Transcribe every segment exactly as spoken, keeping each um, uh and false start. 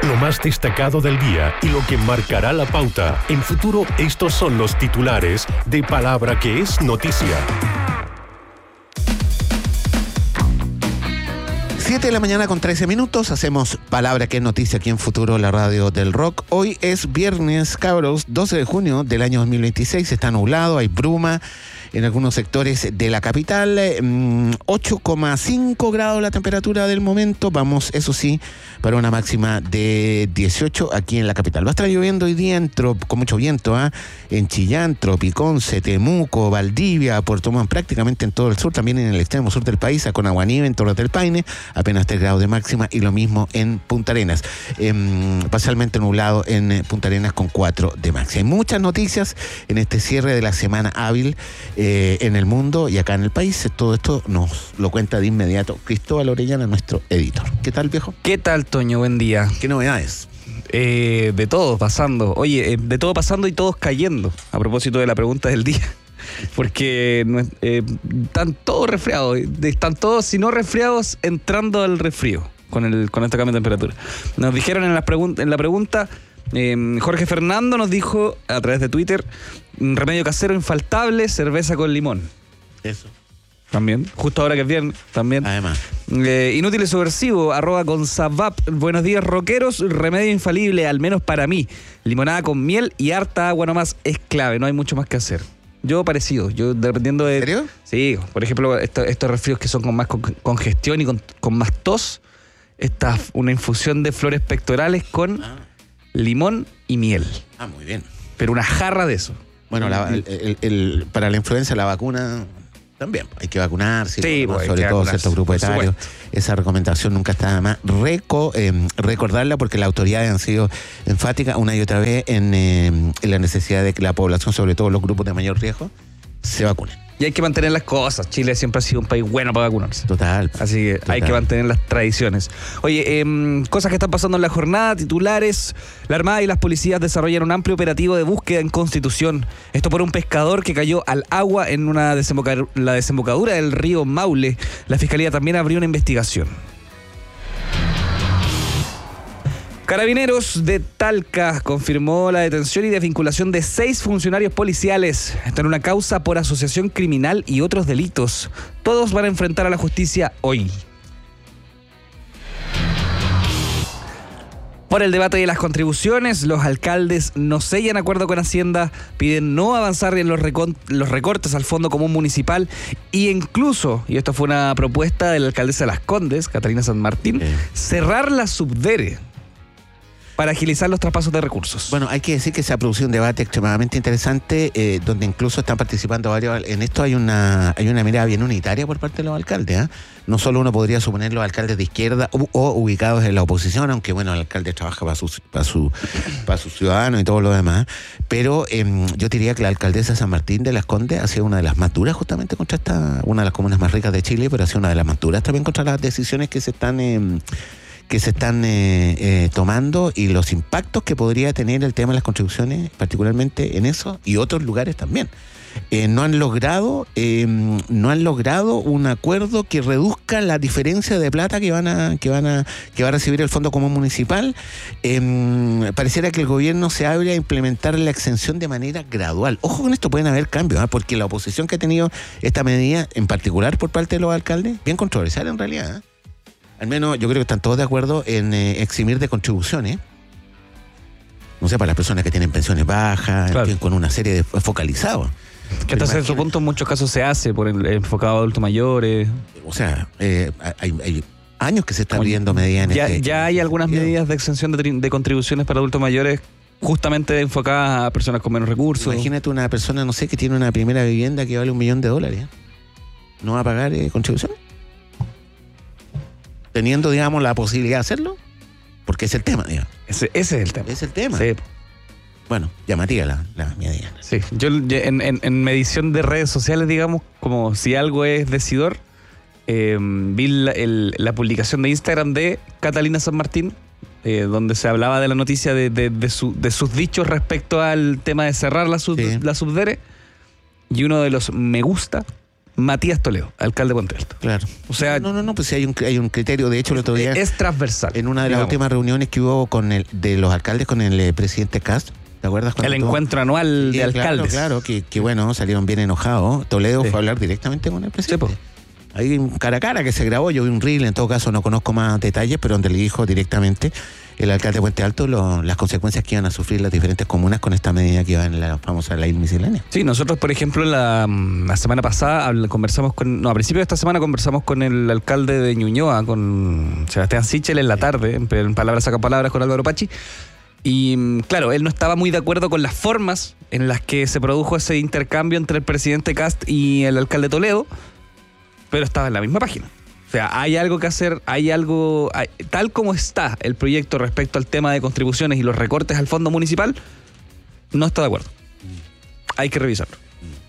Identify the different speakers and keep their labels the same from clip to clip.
Speaker 1: lo más destacado del día y lo que marcará la pauta. En Futuro, estos son los titulares de Palabra que es noticia.
Speaker 2: siete de la mañana con trece minutos, hacemos Palabra que es noticia aquí en Futuro, la radio del rock. Hoy es viernes, cabros, doce de junio del año dos mil veintiséis, está nublado, hay bruma en algunos sectores de la capital, ocho coma cinco grados la temperatura del momento, vamos, eso sí, para una máxima de dieciocho aquí en la capital. Va a estar lloviendo hoy día en trop, con mucho viento, ¿eh? en Chillán, Tropiconce, Temuco, Valdivia, Puerto Montt, prácticamente en todo el sur, también en el extremo sur del país, con aguanieve en Torres del Paine, apenas tres grados de máxima, y lo mismo en Punta Arenas, eh, parcialmente nublado en Punta Arenas con cuatro de máxima. Hay muchas noticias en este cierre de la semana hábil eh, en el mundo y acá en el país. Todo esto nos lo cuenta de inmediato Cristóbal Orellana, nuestro editor. ¿Qué tal, viejo?
Speaker 3: ¿Qué tal, Toño? Buen día.
Speaker 2: ¿Qué novedades?
Speaker 3: Eh, de todo pasando. Oye, eh, de todo pasando y todos cayendo. A propósito de la pregunta del día. Porque eh, están todos resfriados. Están todos, si no resfriados, entrando al resfrío con, el, con este cambio de temperatura. Nos dijeron en la, pregun- en la pregunta, eh, Jorge Fernando nos dijo a través de Twitter, remedio casero infaltable, cerveza con limón.
Speaker 2: Eso.
Speaker 3: También, justo ahora que es viernes, también.
Speaker 2: Además.
Speaker 3: Eh, inútil y subversivo, arroba con Zabap. Buenos días, rockeros. Remedio infalible, al menos para mí. Limonada con miel y harta agua nomás es clave, no hay mucho más que hacer. Yo parecido, yo dependiendo de...
Speaker 2: ¿En serio?
Speaker 3: Sí, por ejemplo, esto, estos resfríos que son con más con, congestión y con, con más tos, esta, una infusión de flores pectorales con ah. limón y miel.
Speaker 2: Ah, muy bien.
Speaker 3: Pero una jarra de eso.
Speaker 2: Bueno, la, el, el, el, para la influenza la vacuna... También, hay que vacunarse,
Speaker 3: sí,
Speaker 2: ¿no?
Speaker 3: pues,
Speaker 2: sobre todo ciertos grupos etarios. Esa recomendación nunca está de más Reco, eh, recordarla porque las autoridades han sido enfáticas una y otra vez en, eh, en la necesidad de que la población, sobre todo los grupos de mayor riesgo, se vacunen.
Speaker 3: Y hay que mantener las cosas. Chile siempre ha sido un país bueno para vacunarse.
Speaker 2: Total.
Speaker 3: Así que total. Hay que mantener las tradiciones. Oye, eh, cosas que están pasando en la jornada, titulares. La Armada y las policías desarrollan un amplio operativo de búsqueda en Constitución. Esto por un pescador que cayó al agua en una desemboca- la desembocadura del río Maule. La Fiscalía también abrió una investigación. Carabineros de Talca confirmó la detención y desvinculación de seis funcionarios policiales. Esto en una causa por asociación criminal y otros delitos. Todos van a enfrentar a la justicia hoy. Por el debate de las contribuciones, los alcaldes no sellan acuerdo con Hacienda, piden no avanzar en los, recon- los recortes al Fondo Común Municipal y incluso, y esto fue una propuesta de la alcaldesa de Las Condes, Catalina San Martín, eh. cerrar la Subdere para agilizar los traspasos de recursos.
Speaker 2: Bueno, hay que decir que se ha producido un debate extremadamente interesante, eh, donde incluso están participando varios. En esto hay una hay una mirada bien unitaria por parte de los alcaldes. ¿eh? No solo uno podría suponer los alcaldes de izquierda o, o ubicados en la oposición, aunque bueno, el alcalde trabaja para sus para su, para sus ciudadanos y todo lo demás. Pero eh, yo diría que la alcaldesa San Martín de Las Condes ha sido una de las más duras justamente contra esta, una de las comunas más ricas de Chile, pero ha sido una de las más duras también contra las decisiones que se están... Eh, que se están eh, eh, tomando y los impactos que podría tener el tema de las contribuciones, particularmente en eso y otros lugares también. Eh, no han logrado eh, no han logrado un acuerdo que reduzca la diferencia de plata que van a que van a que va a recibir el Fondo Común Municipal. Eh, pareciera que el gobierno se abre a implementar la exención de manera gradual. Ojo con esto, pueden haber cambios, ¿eh? porque la oposición que ha tenido esta medida, en particular por parte de los alcaldes, bien controversial en realidad, ¿eh? Al menos yo creo que están todos de acuerdo en eh, eximir de contribuciones, no sé, para las personas que tienen pensiones bajas, claro. en fin, con una serie de focalizados.
Speaker 3: Que hasta cierto punto en muchos casos se hace por el enfocado a adultos mayores.
Speaker 2: O sea, eh, hay, hay años que se están viendo medidas en
Speaker 3: ya,
Speaker 2: este...
Speaker 3: Ya hay algunas
Speaker 2: sentido.
Speaker 3: medidas de exención de, de contribuciones para adultos mayores justamente enfocadas a personas con menos recursos.
Speaker 2: Imagínate una persona, no sé, que tiene una primera vivienda que vale un millón de dólares. ¿eh? ¿No va a pagar eh, contribución? Teniendo, digamos, la posibilidad de hacerlo, porque es el tema, digamos.
Speaker 3: Ese, ese es el tema.
Speaker 2: Es el tema.
Speaker 3: Sí.
Speaker 2: Bueno, llamativa la, la medida.
Speaker 3: Sí, yo en, en, en medición de redes sociales, digamos, como si algo es decidor, eh, vi la, el, la publicación de Instagram de Catalina San Martín, eh, donde se hablaba de la noticia de, de, de, su, de sus dichos respecto al tema de cerrar la, sub, sí. la Subdere, y uno de los me gusta Matías Toledo, alcalde de Puente Alto.
Speaker 2: Claro.
Speaker 3: O sea,
Speaker 2: no, no, no, pues sí hay un, hay un criterio. De hecho, el otro día,
Speaker 3: es transversal.
Speaker 2: En una de las
Speaker 3: digamos.
Speaker 2: últimas reuniones que hubo con el de los alcaldes con el eh, presidente Cast, ¿te acuerdas?
Speaker 3: El
Speaker 2: tuvo?
Speaker 3: encuentro anual
Speaker 2: Sí,
Speaker 3: de alcaldes.
Speaker 2: Claro, claro, que, que bueno, salieron bien enojados. Toledo
Speaker 3: Sí.
Speaker 2: fue a hablar directamente con el presidente.
Speaker 3: Sí, po.
Speaker 2: Ahí cara a cara que se grabó, yo vi un reel, en todo caso no conozco más detalles, pero donde le dijo directamente el alcalde de Puente Alto lo, las consecuencias que iban a sufrir las diferentes comunas con esta medida que iba en la famosa ley miscelánea.
Speaker 3: Sí, nosotros, por ejemplo, la, la semana pasada habl- conversamos con, no, a principios de esta semana conversamos con el alcalde de Ñuñoa, con Sebastián Sichel en la tarde, en, en palabras saca palabras con Álvaro Pachi. Y claro, él no estaba muy de acuerdo con las formas en las que se produjo ese intercambio entre el presidente Cast y el alcalde Toledo, pero estaba en la misma página. O sea, hay algo que hacer, hay algo, hay, tal como está el proyecto respecto al tema de contribuciones y los recortes al fondo municipal, no está de acuerdo. Hay que revisarlo.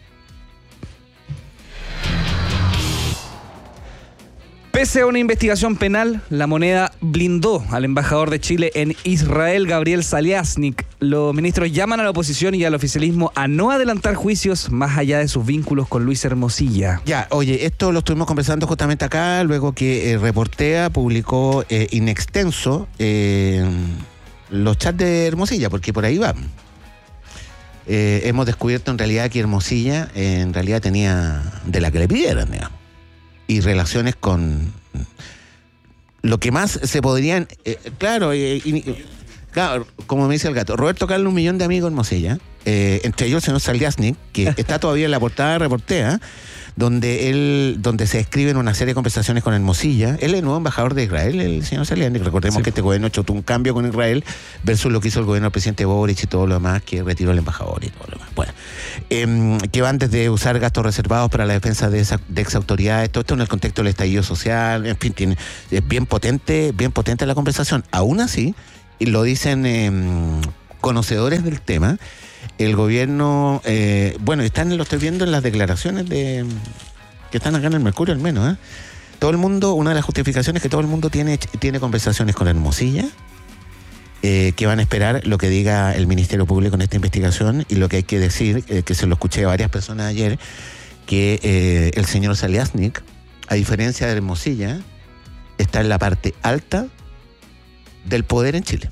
Speaker 3: Pese a una investigación penal, La Moneda blindó al embajador de Chile en Israel, Gabriel Saliasnik. Los ministros llaman a la oposición y al oficialismo a no adelantar juicios más allá de sus vínculos con Luis Hermosilla.
Speaker 2: Ya, oye, esto lo estuvimos conversando justamente acá, luego que eh, Reportea publicó eh, in extenso eh, los chats de Hermosilla, porque por ahí va. Eh, hemos descubierto en realidad que Hermosilla eh, en realidad tenía de la que le pidieran, digamos. Y relaciones con lo que más se podrían, eh, claro, eh, y, claro, como me dice el gato, Roberto Carlos, un millón de amigos en Hermosilla, eh, entre ellos el señor Saliasnik, que está todavía en la portada de Reportea, donde él, donde se describen una serie de conversaciones con Hermosilla. Él es el nuevo embajador de Israel, el señor Saliasnik. Recordemos
Speaker 3: Sí.
Speaker 2: que este gobierno ha hecho un cambio con Israel versus lo que hizo el gobierno del presidente Boric y todo lo demás, que retiró el embajador y todo lo demás. Bueno, eh, que van desde usar gastos reservados para la defensa de, esa, de exautoridades, todo esto en el contexto del estallido social, en fin, tiene, es bien potente, bien potente la conversación. Aún así, y lo dicen eh, conocedores del tema, el gobierno, eh, bueno, están, lo estoy viendo en las declaraciones de que están acá en el Mercurio al menos, ¿eh? Todo el mundo, una de las justificaciones es que todo el mundo tiene, tiene conversaciones con Hermosilla, eh, que van a esperar lo que diga el Ministerio Público en esta investigación, y lo que hay que decir, eh, que se lo escuché a varias personas ayer, que eh, el señor Saliasnik, a diferencia de Hermosilla, está en la parte alta del poder en Chile.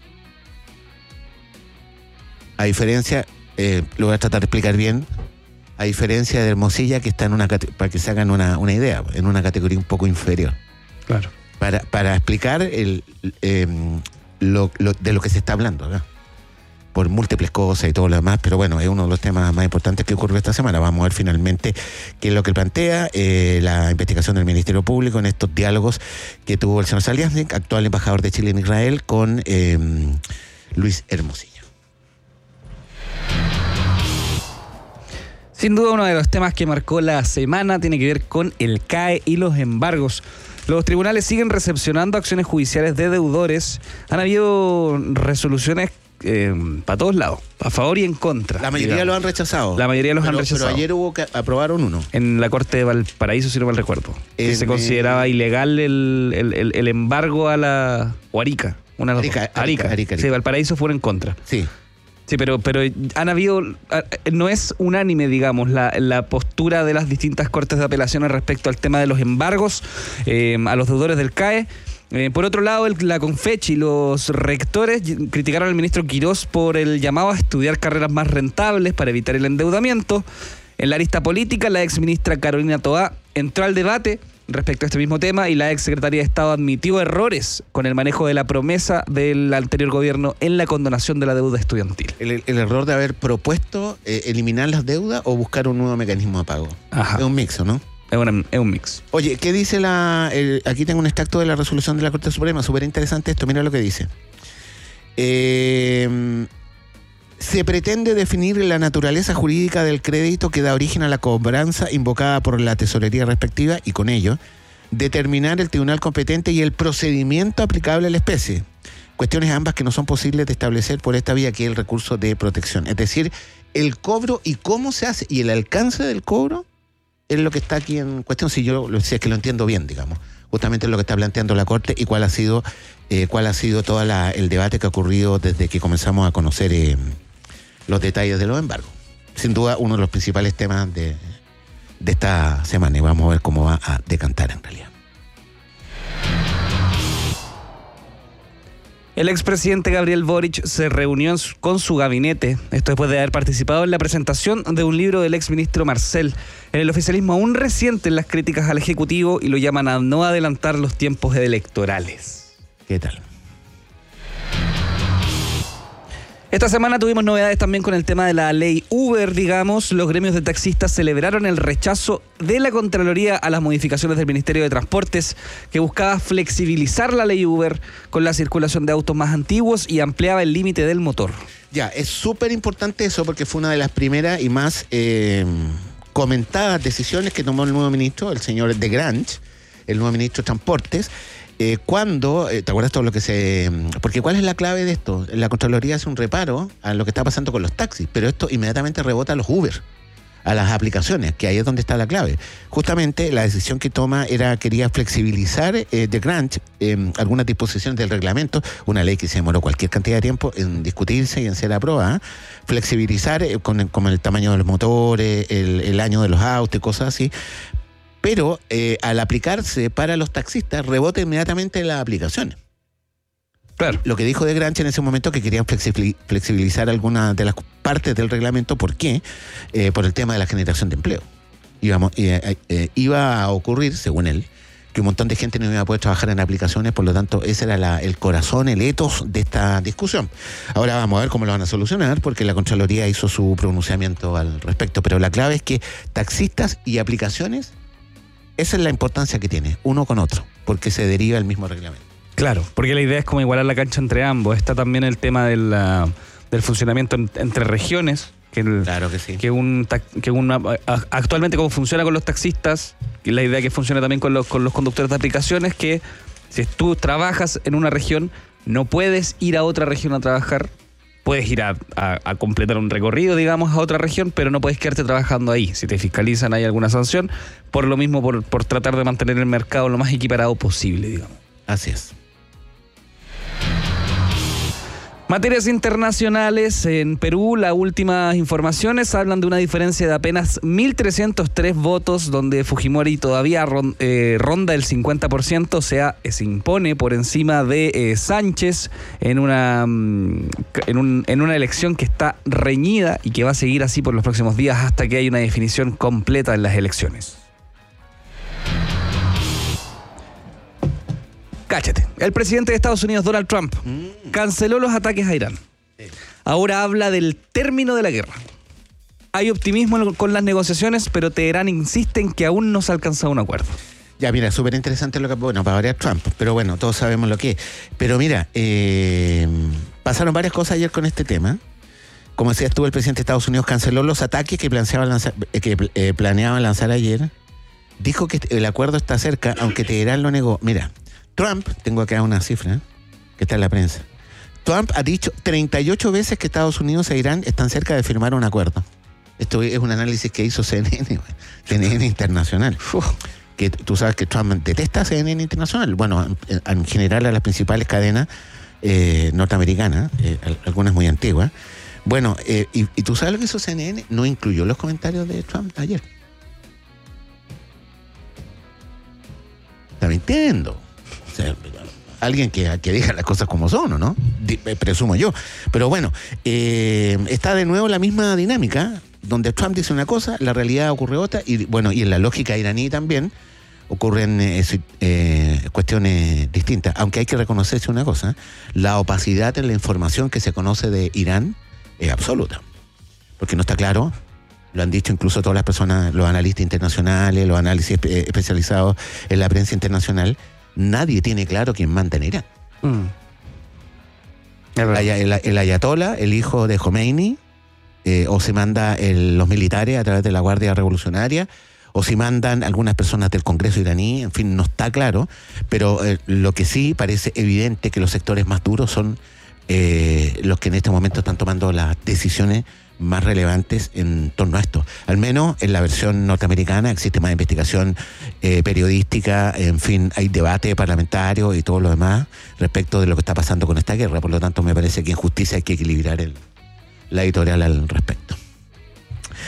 Speaker 2: A diferencia, eh, lo voy a tratar de explicar bien, a diferencia de Hermosilla, que está en una, para que se hagan una, una idea, en una categoría un poco inferior.
Speaker 3: Claro.
Speaker 2: Para, para explicar el, eh, lo, lo, de lo que se está hablando acá, por múltiples cosas y todo lo demás, pero bueno, es uno de los temas más importantes que ocurrió esta semana. Vamos a ver finalmente qué es lo que plantea eh, la investigación del Ministerio Público en estos diálogos que tuvo el señor Saliasnik, actual embajador de Chile en Israel, con eh, Luis Hermosilla.
Speaker 3: Sin duda, uno de los temas que marcó la semana tiene que ver con el C A E y los embargos. Los tribunales siguen recepcionando acciones judiciales de deudores. Han habido resoluciones eh, para todos lados, a favor y en contra.
Speaker 2: La mayoría
Speaker 3: digamos.
Speaker 2: lo han rechazado.
Speaker 3: La mayoría los
Speaker 2: pero,
Speaker 3: han rechazado.
Speaker 2: Pero ayer hubo que aprobaron uno.
Speaker 3: En la Corte de Valparaíso, si no mal recuerdo. Que
Speaker 2: En,
Speaker 3: se consideraba
Speaker 2: eh,
Speaker 3: ilegal el, el, el, el embargo a la... o Arica. Una de las
Speaker 2: Arica,
Speaker 3: dos.
Speaker 2: Arica, Arica, Arica.
Speaker 3: Sí, Valparaíso fueron en contra.
Speaker 2: Sí.
Speaker 3: Sí, pero, pero han habido, no es unánime, digamos, la, la postura de las distintas cortes de apelaciones respecto al tema de los embargos eh, a los deudores del C A E. Eh, por otro lado, el, la Confechi y los rectores criticaron al ministro Quirós por el llamado a estudiar carreras más rentables para evitar el endeudamiento. En la arista política, la exministra Carolina Toá entró al debate respecto a este mismo tema y la ex secretaria de Estado admitió errores con el manejo de la promesa del anterior gobierno en la condonación de la deuda estudiantil.
Speaker 2: El, el error de haber propuesto eh, eliminar las deudas o buscar un nuevo mecanismo de pago.
Speaker 3: Ajá.
Speaker 2: Es un mixo, ¿no?
Speaker 3: Es, una, es un mix.
Speaker 2: Oye, ¿qué dice la...? El, aquí tengo un extracto de la resolución de la Corte Suprema, súper interesante esto, mira lo que dice. Eh... Se pretende definir la naturaleza jurídica del crédito que da origen a la cobranza invocada por la tesorería respectiva y con ello determinar el tribunal competente y el procedimiento aplicable a la especie. Cuestiones ambas que no son posibles de establecer por esta vía, que es el recurso de protección. Es decir, el cobro y cómo se hace y el alcance del cobro es lo que está aquí en cuestión, si yo si es que lo entiendo bien, digamos. Justamente es lo que está planteando la Corte y cuál ha sido, eh, cuál ha sido todo el debate que ha ocurrido desde que comenzamos a conocer Eh, los detalles de los embargos. Sin duda, uno de los principales temas de, de esta semana y vamos a ver cómo va a decantar en realidad.
Speaker 3: El expresidente Gabriel Boric se reunió con su gabinete, esto después de haber participado en la presentación de un libro del exministro Marcel. En el oficialismo aún resienten las críticas al Ejecutivo y lo llaman a no adelantar los tiempos electorales.
Speaker 2: ¿Qué tal?
Speaker 3: Esta semana tuvimos novedades también con el tema de la ley Uber, digamos. Los gremios de taxistas celebraron el rechazo de la Contraloría a las modificaciones del Ministerio de Transportes, que buscaba flexibilizar la ley Uber con la circulación de autos más antiguos y ampliaba el límite del motor.
Speaker 2: Ya, es súper importante eso porque fue una de las primeras y más eh, comentadas decisiones que tomó el nuevo ministro, el señor de Grange, el nuevo ministro de Transportes. Eh, cuando, eh, ¿te acuerdas todo lo que se...? Porque ¿cuál es la clave de esto? La Contraloría hace un reparo a lo que está pasando con los taxis, pero esto inmediatamente rebota a los Uber, a las aplicaciones, que ahí es donde está la clave. Justamente la decisión que toma era, quería flexibilizar eh, de Grange eh, algunas disposiciones del reglamento, una ley que se demoró cualquier cantidad de tiempo en discutirse y en ser aprobada, flexibilizar eh, con, el, con el tamaño de los motores, el, el año de los autos y cosas así. Pero eh, al aplicarse para los taxistas, rebota inmediatamente las aplicaciones.
Speaker 3: Claro.
Speaker 2: Lo que dijo de Granche en ese momento que querían flexibilizar algunas de las partes del reglamento. ¿Por qué? Eh, por el tema de la generación de empleo. Íbamos, eh, eh, iba a ocurrir, según él, que un montón de gente no iba a poder trabajar en aplicaciones, por lo tanto ese era la, el corazón, el ethos de esta discusión. Ahora vamos a ver cómo lo van a solucionar, porque la Contraloría hizo su pronunciamiento al respecto, pero la clave es que taxistas y aplicaciones, esa es la importancia que tiene, uno con otro, porque se deriva el mismo reglamento.
Speaker 3: Claro, porque la idea es como igualar la cancha entre ambos. Está también el tema del, uh, del funcionamiento en, entre regiones. Que el,
Speaker 2: claro que sí.
Speaker 3: Que, un, que una, actualmente como funciona con los taxistas, y la idea que funcione también con los, con los conductores de aplicaciones, que si tú trabajas en una región, no puedes ir a otra región a trabajar. Puedes ir a, a, a completar un recorrido, digamos, a otra región, pero no puedes quedarte trabajando ahí. Si te fiscalizan, hay alguna sanción. Por lo mismo, por, por tratar de mantener el mercado lo más equiparado posible, digamos.
Speaker 2: Así es.
Speaker 3: Materias internacionales. En Perú, las últimas informaciones hablan de una diferencia de apenas mil trescientos tres votos, donde Fujimori todavía ron, eh, ronda el cincuenta por ciento, o sea, se impone por encima de eh, Sánchez en una, en, un, en una elección que está reñida y que va a seguir así por los próximos días hasta que haya una definición completa en las elecciones. Cáchate, el presidente de Estados Unidos, Donald Trump, mm. canceló los ataques a Irán. Sí. Ahora habla del término de la guerra. Hay optimismo con las negociaciones, pero Teherán insiste en que aún no se ha alcanzado un acuerdo.
Speaker 2: Ya, mira, súper interesante lo que... Bueno, para variar Trump, pero bueno, todos sabemos lo que es. Pero mira, eh, pasaron varias cosas ayer con este tema. Como decía, estuvo el presidente de Estados Unidos, canceló los ataques que planeaban lanzar, que, eh, planeaban lanzar ayer. Dijo que el acuerdo está cerca, aunque Teherán lo negó. Mira... Trump, tengo acá una cifra que está en la prensa. Trump ha dicho treinta y ocho veces que Estados Unidos e Irán están cerca de firmar un acuerdo. Esto es un análisis que hizo C N N, C N N Internacional. Uf. Que tú sabes que Trump detesta C N N Internacional. Bueno, en, en general a las principales cadenas eh, norteamericanas, eh, algunas muy antiguas. Bueno, eh, y, y tú sabes lo que hizo C N N, no incluyó los comentarios de Trump ayer. Está mintiendo. O sea, alguien que, que diga las cosas como son, ¿no? D- presumo yo. Pero bueno, eh, está de nuevo la misma dinámica, donde Trump dice una cosa, la realidad ocurre otra, y bueno, y en la lógica iraní también ocurren eh, eh, cuestiones distintas. Aunque hay que reconocerse una cosa, la opacidad en la información que se conoce de Irán es absoluta. Porque no está claro, lo han dicho incluso todas las personas, los analistas internacionales, los análisis espe- especializados en la prensa internacional. Nadie tiene claro quién manda en Irán. Mm. El, el, el ayatollah, el hijo de Khomeini, eh, o se manda el, los militares a través de la Guardia Revolucionaria, o si mandan algunas personas del Congreso iraní, en fin, no está claro, pero eh, lo que sí parece evidente que los sectores más duros son eh, los que en este momento están tomando las decisiones más relevantes en torno a esto. Al menos en la versión norteamericana existe más investigación eh, periodística, en fin, hay debate parlamentario y todo lo demás respecto de lo que está pasando con esta guerra. Por lo tanto, me parece que en justicia hay que equilibrar el, la editorial al respecto.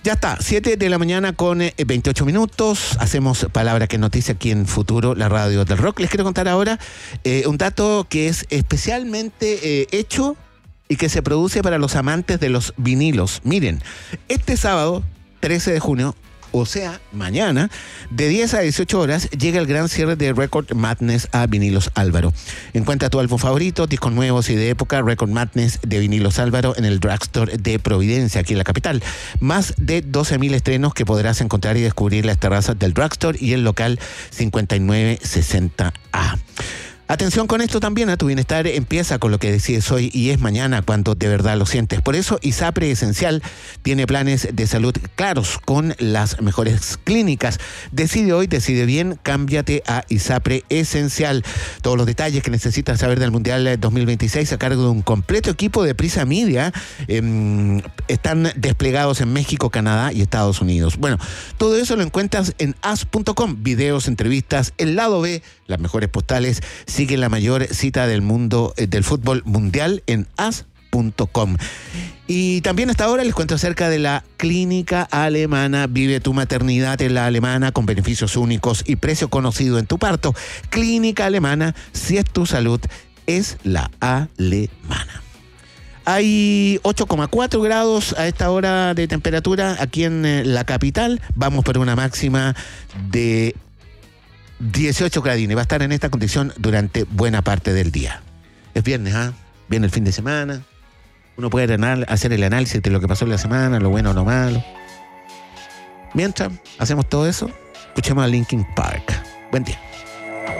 Speaker 2: Ya está, siete de la mañana con eh, veintiocho minutos. Hacemos Palabra que es Noticia aquí en Futuro, la radio del rock. Les quiero contar ahora eh, un dato que es especialmente eh, hecho y que se produce para los amantes de los vinilos. Miren, este sábado, trece de junio, o sea, mañana, de diez a dieciocho horas, llega el gran cierre de Record Madness a Vinilos Álvaro. Encuentra tu álbum favorito, discos nuevos y de época, Record Madness de Vinilos Álvaro en el Drugstore de Providencia, aquí en la capital. Más de doce mil estrenos que podrás encontrar y descubrir en las terrazas del Drugstore y el local cincuenta y nueve sesenta A. Atención con esto también, a tu bienestar empieza con lo que decides hoy y es mañana cuando de verdad lo sientes. Por eso ISAPRE Esencial tiene planes de salud claros con las mejores clínicas. Decide hoy, decide bien, cámbiate a ISAPRE Esencial. Todos los detalles que necesitas saber del Mundial dos mil veintiséis a cargo de un completo equipo de Prisa Media eh, están desplegados en México, Canadá y Estados Unidos. Bueno, todo eso lo encuentras en as punto com. Videos, entrevistas, el lado B, las mejores postales. Sigue la mayor cita del mundo eh, del fútbol mundial en as punto com. Y también hasta ahora les cuento acerca de la Clínica Alemana. Vive tu maternidad en la Alemana con beneficios únicos y precio conocido en tu parto. Clínica Alemana, si es tu salud, es la alemana. Hay ocho coma cuatro grados a esta hora de temperatura aquí en eh, la capital. Vamos por una máxima de dieciocho gradines. Va a estar en esta condición durante buena parte del día. Es viernes, ¿ah? ¿eh? Viene el fin de semana. Uno puede hacer el análisis de lo que pasó en la semana, lo bueno o lo malo. Mientras hacemos todo eso, escuchemos a Linkin Park. Buen día.